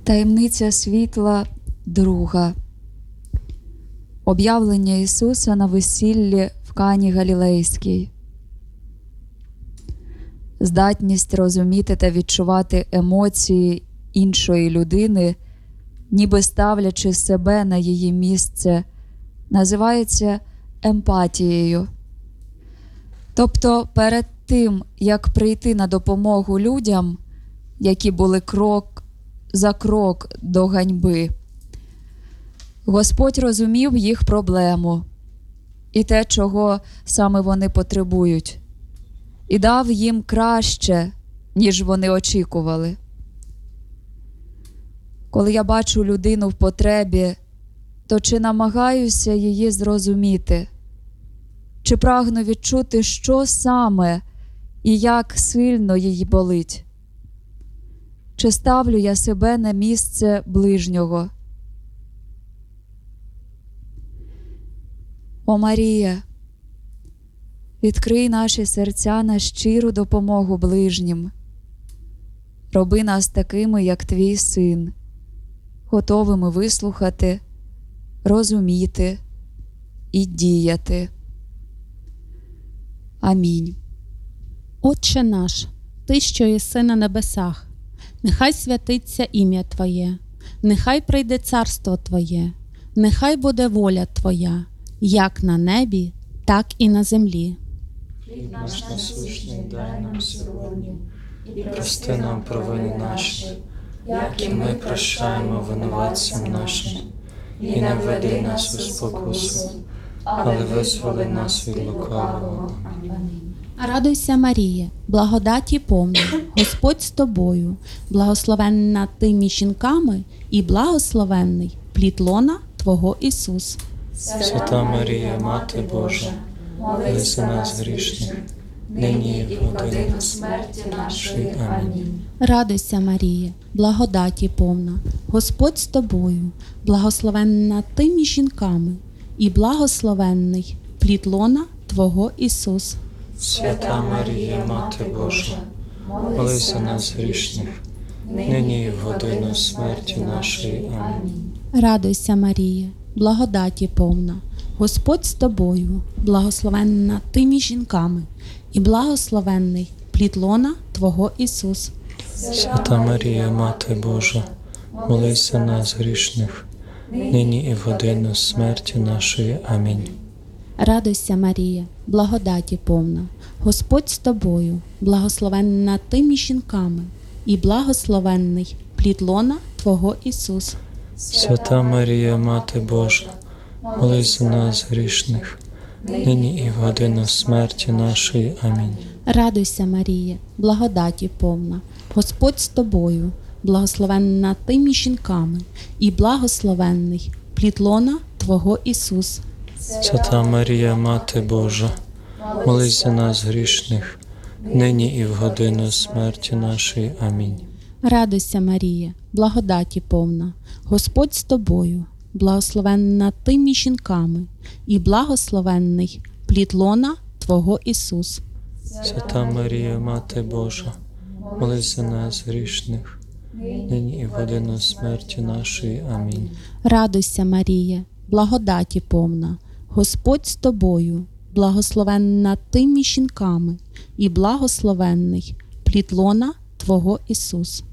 Таємниця світла друга. Об'явлення Ісуса на весіллі в Кані Галілейській. Здатність розуміти та відчувати емоції іншої людини, ніби ставлячи себе на її місце, називається емпатією. Тобто перед тим, як прийти на допомогу людям, які були крок за крок до ганьби, Господь розумів їх проблему і те, чого саме вони потребують, і дав їм краще, ніж вони очікували. Коли я бачу людину в потребі, то чи намагаюся її зрозуміти? Чи прагну відчути, що саме і як сильно її болить? Чи ставлю я себе на місце ближнього? О Марія, відкрий наші серця на щиру допомогу ближнім. Роби нас такими, як Твій Син, готовими вислухати, розуміти і діяти. Амінь. Отче наш, Ти, що єси на небесах, нехай святиться ім'я Твоє, нехай прийде царство Твоє, нехай буде воля Твоя, як на небі, так і на землі. Хліб наш насущний дай нам сьогодні, і прости нам провини наші, як і ми прощаємо винуватцям нашим. І не введи нас у спокусу, але визволи нас від лукавого. Амінь. Радуйся, Маріє, благодаті повна, Господь з тобою, благословенна ти між жінками і благословенний плід лона Твого Ісус. Свята Марія, Мати Божа, молись за нас грішних, нині і в годину смерті нашої. Амінь. Радуйся, Маріє, благодаті повна, Господь з тобою, благословенна ти між жінками і благословенний плід лона Твого Ісус. Свята Марія, Мати Божа, молись за нас грішних, нині і в годину смерті нашої. Амінь. Радуйся, Маріє, благодаті повна, Господь з тобою, благословенна ти між жінками і благословенний плід лона Твого Ісус. Свята Марія, Мати Божа, молись за нас грішних, нині і в годину смерті нашої. Амінь. Радуйся, Марія, благодаті повна, Господь з тобою, благословенна ти між жінками і благословенний плід лона Твого Ісус. Свята Марія, Мати Божа, молись за нас грішних, нині і в годину смерті нашої. Амінь. Радуйся, Марія, благодаті повна, Господь з тобою, благословенна ти між жінками і благословенний плід лона Твого Ісус. Свята Марія, Мати Божа, молись за нас грішних, нині і в годину смерті нашої. Амінь. Радуйся, Марія, благодаті повна, Господь з тобою, благословенна ти між жінками і благословенний плід лона Твого Ісус. Свята Марія, Мати Божа, молись за нас грішних, нині і в годину смерті нашої. Амінь. Радуйся, Марія, благодаті повна, Господь з тобою, благословенна ти між жінками і благословенний плід лона Твого Ісус.